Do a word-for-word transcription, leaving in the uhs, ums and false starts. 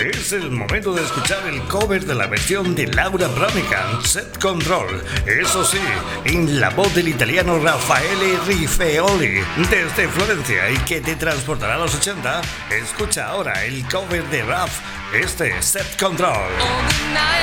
Es el momento de escuchar el cover de la versión de Laura Branigan, Set Control. Eso sí, en la voz del italiano Raffaele Rifeoli, desde Florencia, y que te transportará a los ochenta. Escucha ahora el cover de Raf, este Set Control.